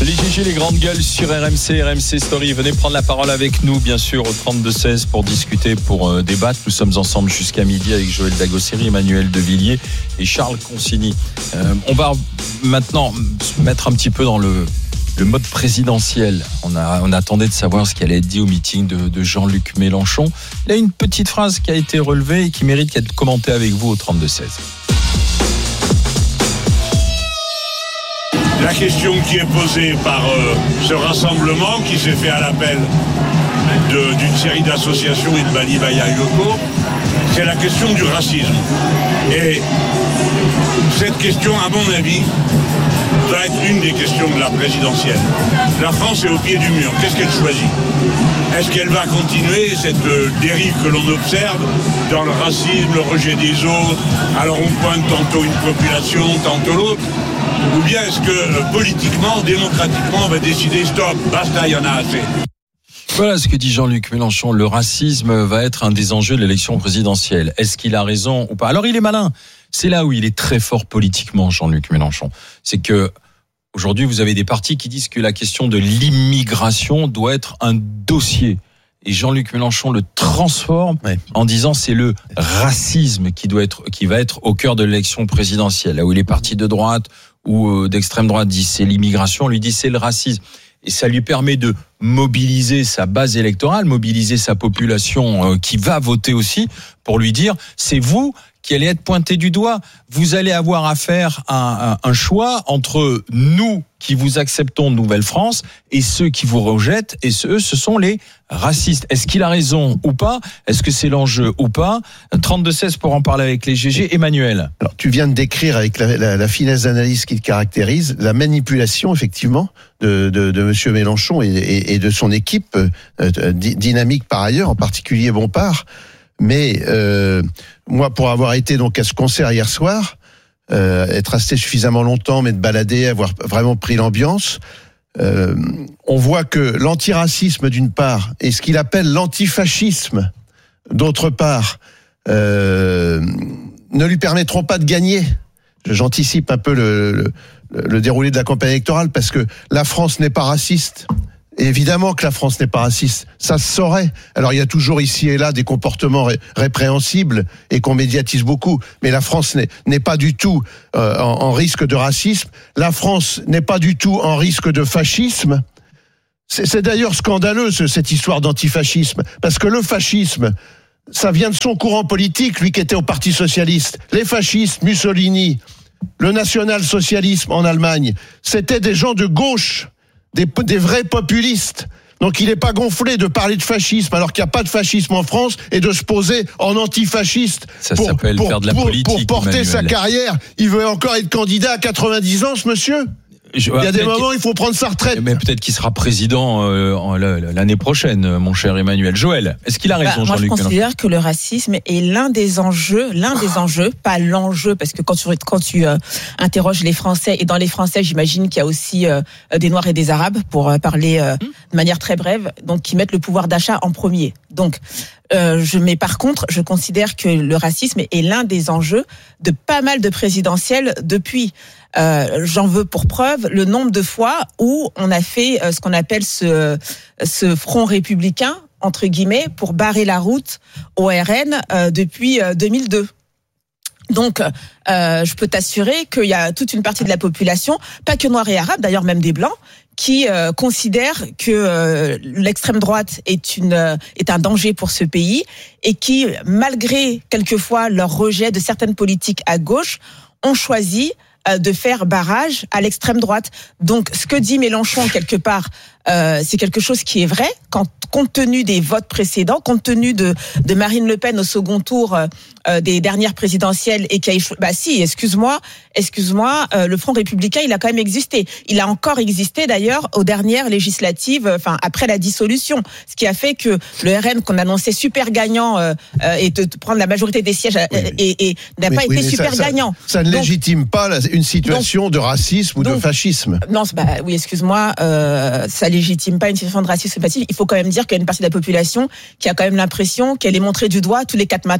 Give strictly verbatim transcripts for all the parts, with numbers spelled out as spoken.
Les G G, les grandes gueules sur R M C, R M C Story. Venez prendre la parole avec nous, bien sûr, au trente-deux seize pour discuter, pour euh, débattre. Nous sommes ensemble jusqu'à midi avec Joël Dagosseri, Emmanuel Devilliers et Charles Consigny. Euh, on va maintenant se mettre un petit peu dans le, le mode présidentiel. On, a, on attendait de savoir ce qui allait être dit au meeting de, de Jean-Luc Mélenchon. Il y a une petite phrase qui a été relevée et qui mérite d'être commentée avec vous au trente-deux seize. La question qui est posée par euh, ce rassemblement qui s'est fait à l'appel de, d'une série d'associations et de balibaïaï locaux, c'est la question du racisme. Et cette question, à mon avis, va être une des questions de la présidentielle. La France est au pied du mur. Qu'est-ce qu'elle choisit ? Est-ce qu'elle va continuer cette euh, dérive que l'on observe dans le racisme, le rejet des autres ? Alors on pointe tantôt une population, tantôt l'autre. Ou bien est-ce que euh, politiquement, démocratiquement, on va décider stop, basta, il y en a assez. Voilà ce que dit Jean-Luc Mélenchon. Le racisme va être un des enjeux de l'élection présidentielle. Est-ce qu'il a raison ou pas ? Alors il est malin. C'est là où il est très fort politiquement, Jean-Luc Mélenchon. C'est que aujourd'hui, vous avez des partis qui disent que la question de l'immigration doit être un dossier. Et Jean-Luc Mélenchon le transforme ouais. en disant c'est le racisme qui doit être, qui va être au cœur de l'élection présidentielle. Là où les partis de droite ou d'extrême droite disent c'est l'immigration, on lui dit c'est le racisme. Et ça lui permet de mobiliser sa base électorale, mobiliser sa population qui va voter aussi pour lui dire c'est vous qui allez être pointé du doigt. Vous allez avoir à faire un, un, un choix entre nous qui vous acceptons de Nouvelle-France et ceux qui vous rejettent, et ceux, ce sont les racistes. Est-ce qu'il a raison ou pas ? Est-ce que c'est l'enjeu ou pas ? trente-deux seize pour en parler avec les G G. Emmanuel. Alors, tu viens de décrire avec la, la, la finesse d'analyse qui le caractérise, la manipulation, effectivement, de, de, de M. Mélenchon et, et, et de son équipe, euh, dynamique par ailleurs, en particulier Bompard. Mais euh, moi, pour avoir été donc à ce concert hier soir, euh, être resté suffisamment longtemps, mais de balader, avoir vraiment pris l'ambiance, euh, on voit que l'antiracisme d'une part et ce qu'il appelle l'antifascisme d'autre part euh, ne lui permettront pas de gagner. J'anticipe un peu le, le, le déroulé de la campagne électorale parce que la France n'est pas raciste. Et évidemment que la France n'est pas raciste, ça se saurait. Alors il y a toujours ici et là des comportements ré- répréhensibles et qu'on médiatise beaucoup, mais la France n'est, n'est pas du tout euh, en, en risque de racisme. La France n'est pas du tout en risque de fascisme. C'est, c'est d'ailleurs scandaleux ce, cette histoire d'antifascisme, parce que le fascisme, ça vient de son courant politique, lui qui était au Parti socialiste. Les fascistes, Mussolini, le national-socialisme en Allemagne, c'était des gens de gauche. Des, des vrais populistes. Donc il n'est pas gonflé de parler de fascisme alors qu'il n'y a pas de fascisme en France et de se poser en antifasciste. Ça pour, s'appelle pour, faire de la pour, politique. Pour porter Emmanuel. sa carrière. Il veut encore être candidat à quatre-vingt-dix ans, ce monsieur ? Je, il y a des moments, il faut prendre sa retraite. Mais peut-être qu'il sera président euh, l'année prochaine, mon cher Emmanuel. Joël, est-ce qu'il a raison, bah, moi, Jean-Luc ? Moi, je considère Mélenchon que le racisme est l'un des enjeux, l'un des enjeux, pas l'enjeu, parce que quand tu, quand tu euh, interroges les Français, et dans les Français, j'imagine qu'il y a aussi euh, des Noirs et des Arabes, pour euh, parler euh, de manière très brève, donc qui mettent le pouvoir d'achat en premier. Donc, euh, je, mais par contre, je considère que le racisme est l'un des enjeux de pas mal de présidentielles depuis. Euh, j'en veux pour preuve le nombre de fois où on a fait euh, ce qu'on appelle ce, ce front républicain, entre guillemets, pour barrer la route au R N euh, depuis euh, deux mille deux. Donc, euh, je peux t'assurer qu'il y a toute une partie de la population, pas que noirs et arabes, d'ailleurs même des blancs, qui euh, considèrent que euh, l'extrême droite est une euh, est un danger pour ce pays et qui, malgré quelquefois leur rejet de certaines politiques à gauche, ont choisi euh, de faire barrage à l'extrême droite. Donc, ce que dit Mélenchon quelque part, euh, c'est quelque chose qui est vrai, quand, compte tenu des votes précédents, compte tenu de, de Marine Le Pen au second tour euh, des dernières présidentielles et qui a échoué. Bah si, excuse-moi, excuse-moi, euh, le Front républicain, il a quand même existé. Il a encore existé d'ailleurs aux dernières législatives, enfin après la dissolution, ce qui a fait que le R N qu'on annonçait super gagnant euh, euh, et de, de prendre la majorité des sièges oui, oui. Et, et n'a oui, pas oui, été super ça, ça, ça, gagnant. Ça ne donc, légitime pas la, une situation donc, de racisme ou donc, de fascisme. Non, bah oui, excuse-moi, euh, ça légitime pas une situation de racisme ou de fascisme. Il faut quand même dire qu'il y a une partie de la population qui a quand même l'impression qu'elle est montrée du doigt tous les quatre matins.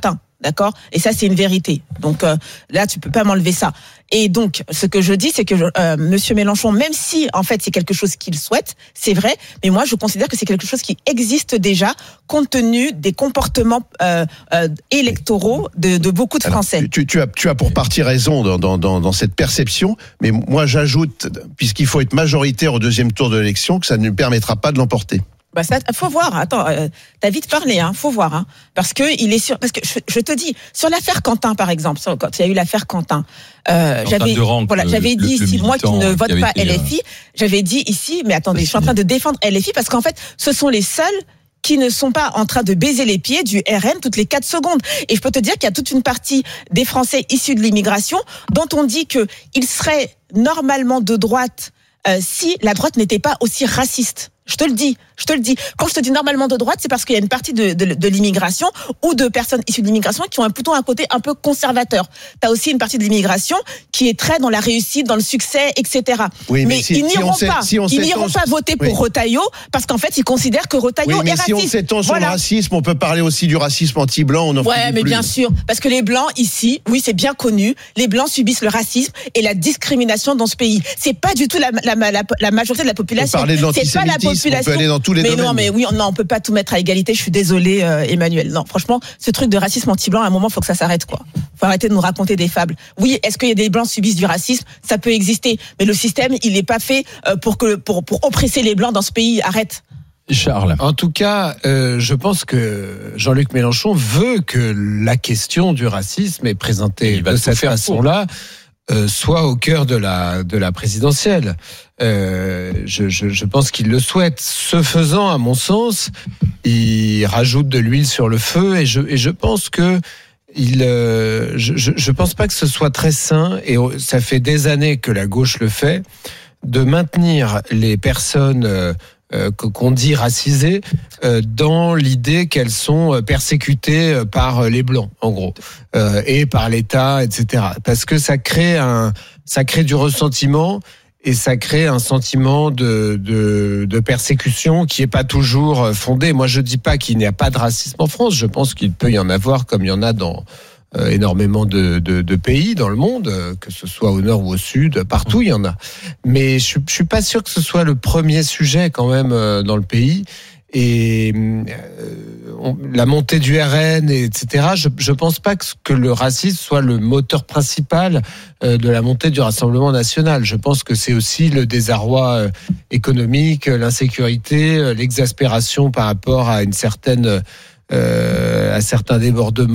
d'accord ? Et ça, c'est une vérité. Donc euh, là, tu peux pas m'enlever ça. Et donc, ce que je dis, c'est que euh, Monsieur Mélenchon, même si en fait c'est quelque chose qu'il souhaite, c'est vrai, mais moi je considère que c'est quelque chose qui existe déjà, compte tenu des comportements euh, euh, électoraux de, de beaucoup de Français. Alors, tu, tu, as, tu as pour partie raison dans, dans, dans, dans cette perception, mais moi j'ajoute, puisqu'il faut être majoritaire au deuxième tour de l'élection, que ça ne lui permettra pas de l'emporter. Bah ça, faut voir. Attends, euh, t'as vite parlé, hein. Faut voir, hein. Parce que il est sur, parce que je, je te dis, sur l'affaire Quentin, par exemple, sur, quand il y a eu l'affaire Quentin, euh, j'avais, Rank, voilà, le, j'avais dit le, ici, le moi qui ne vote pas été, L F I, j'avais dit ici, mais attendez, je suis en train de défendre L F I parce qu'en fait, ce sont les seuls qui ne sont pas en train de baiser les pieds du R N toutes les quatre secondes. Et je peux te dire qu'il y a toute une partie des Français issus de l'immigration dont on dit que ils seraient normalement de droite euh, si la droite n'était pas aussi raciste. Je te le dis, je te le dis. Quand je te dis normalement de droite, c'est parce qu'il y a une partie de, de, de l'immigration ou de personnes issues de l'immigration qui ont un, plutôt un côté un peu conservateur. T'as aussi une partie de l'immigration qui est très dans la réussite, dans le succès, et cetera. Oui, mais, mais si, ils n'iront si pas, si ils n'iront pas voter pour oui. Retailleau parce qu'en fait ils considèrent que Retailleau oui, mais est si raciste. on s'étend sur voilà. le racisme, on peut parler aussi du racisme anti-blanc. On en ouais, mais plus. bien sûr, parce que les blancs ici, oui, c'est bien connu, les blancs subissent le racisme et la discrimination dans ce pays. C'est pas du tout la, la, la, la majorité de la population. On peut parler de c'est pas la population. On peut aller dans tous les mais domaines. non, mais oui, on, non, on peut pas tout mettre à égalité. Je suis désolée, euh, Emmanuel. Non, franchement, ce truc de racisme anti-blanc, à un moment, faut que ça s'arrête, quoi. Faut arrêter de nous raconter des fables. Oui, est-ce qu'il y a des blancs subissent du racisme ? Ça peut exister, mais le système, il n'est pas fait pour que pour pour oppresser les blancs dans ce pays. Arrête. Charles. En tout cas, euh, je pense que Jean-Luc Mélenchon veut que la question du racisme est présentée de cette façon-là. Euh, soit au cœur de la de la présidentielle. Euh, je, je, je pense qu'il le souhaite. Ce faisant, à mon sens, il rajoute de l'huile sur le feu et je et je pense que il euh, je je pense pas que ce soit très sain et ça fait des années que la gauche le fait de maintenir les personnes euh, Euh, qu'on dit racisées euh, dans l'idée qu'elles sont persécutées par les blancs en gros euh, et par l'État, et cetera. Parce que ça crée un ça crée du ressentiment et ça crée un sentiment de de, de persécution qui est pas toujours fondé. Moi je dis pas qu'il n'y a pas de racisme en France, je pense qu'il peut y en avoir comme il y en a dans Euh, énormément de, de, de pays dans le monde, euh, que ce soit au nord ou au sud, partout il y en a. Mais je, je suis pas sûr que ce soit le premier sujet quand même euh, dans le pays. Et euh, on, la montée du R N, et cetera. Je, je pense pas que, que le racisme soit le moteur principal euh, de la montée du Rassemblement national. Je pense que c'est aussi le désarroi euh, économique, l'insécurité, euh, l'exaspération par rapport à une certaine, euh, à certains débordements.